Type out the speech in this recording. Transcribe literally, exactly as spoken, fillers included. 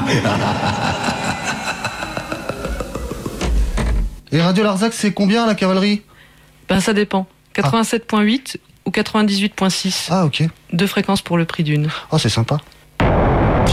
Et Radio Larzac, c'est combien la cavalerie? Ben ça dépend. quatre-vingt-sept virgule huit ou quatre-vingt-dix-huit virgule six. Ah ok. Deux fréquences pour le prix d'une. Oh c'est sympa.